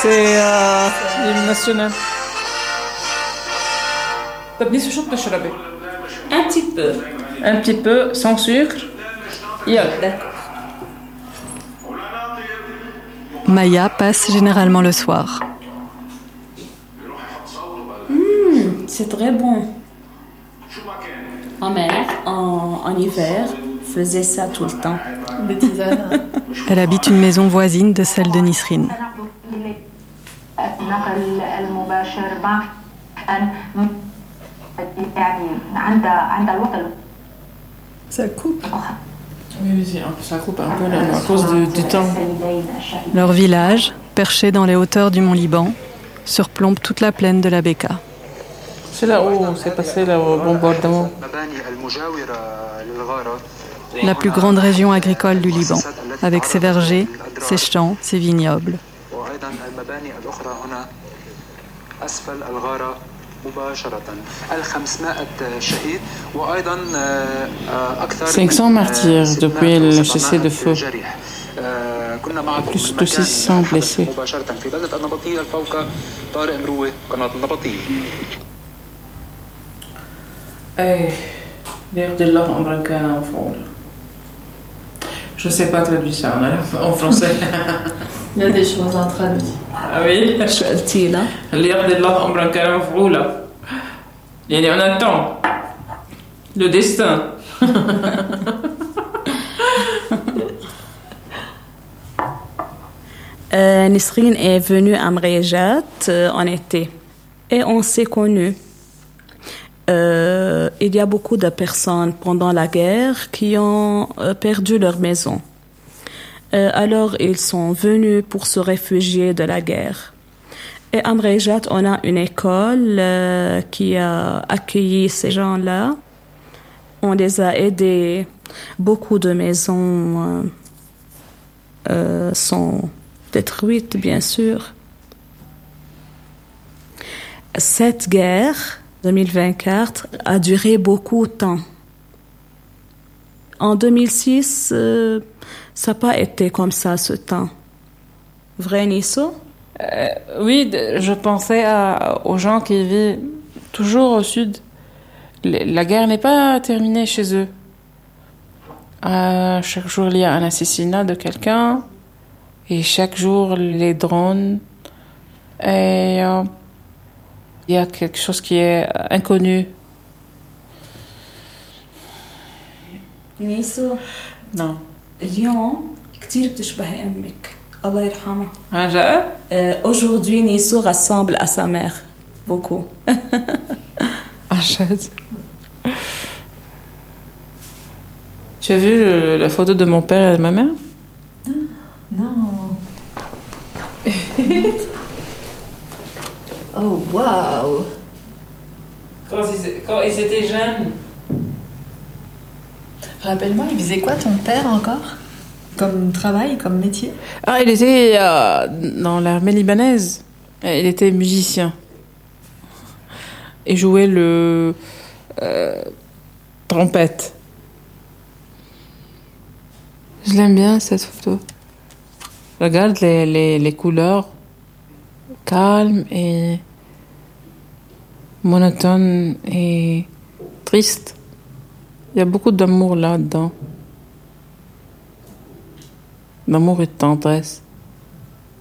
C'est l'hymne national. طب نيسو شو بتشربي؟ Un petit peu. Un petit peu, sans sucre. يلا. D'accord. Maya passe généralement le soir. C'est très bon. Ma mère, en hiver, faisait ça tout le temps. Des tisanes. Elle habite une maison voisine de celle de Nisrine. النقل المباشر مع يعني عند الوقت Ça coupe. Oui, ça coupe un peu là, à cause du temps. Leur village, perché dans les hauteurs du mont Liban, surplombe toute la plaine de la Beka. C'est là où s'est passé le bombardement. La plus grande région agricole du Liban, avec ses vergers, ses champs, ses vignobles. مباشرة 500 martyrs depuis le cessez-le-feu. Plus de 600 blessés. L'air de l'or en brancard en fond. Je ne sais pas traduire ça en français. Il y a des choses à traduire. Ah oui? L'air de l'or en brancard en fond là. Et on attend le destin. Nisrine est venue à Mrejat en été et on s'est connus. Il y a beaucoup de personnes pendant la guerre qui ont perdu leur maison. Alors ils sont venus pour se réfugier de la guerre. Et à Mrejat, on a une école qui a accueilli ces gens-là. On les a aidés. Beaucoup de maisons sont détruites, bien sûr. Cette guerre, 2024, a duré beaucoup de temps. En 2006, ça n'a pas été comme ça, ce temps. Vrai, Nisso? Oui, je pensais aux gens qui vivent toujours au sud. La guerre n'est pas terminée chez eux. Chaque jour, il y a un assassinat de quelqu'un. Et chaque jour, les drones. Et il y a quelque chose qui est inconnu. نيسو Non. اليوم كتير بتشبهي أمك الله يرحمها. جاء؟ Aujourd'hui, Nisso ressemble à sa mère. Beaucoup. Achète. Tu as vu la photo de mon père et de ma mère? Non. Oh, waouh. Quand ils étaient jeunes. Rappelle-moi, il faisait quoi ton père encore? Comme travail, comme métier? Ah, il était dans l'armée libanaise. Il était musicien. Il jouait le trompette. Je l'aime bien, cette photo. Regarde les couleurs calmes et monotones et tristes. Il y a beaucoup d'amour là-dedans. D'amour et de tendresse.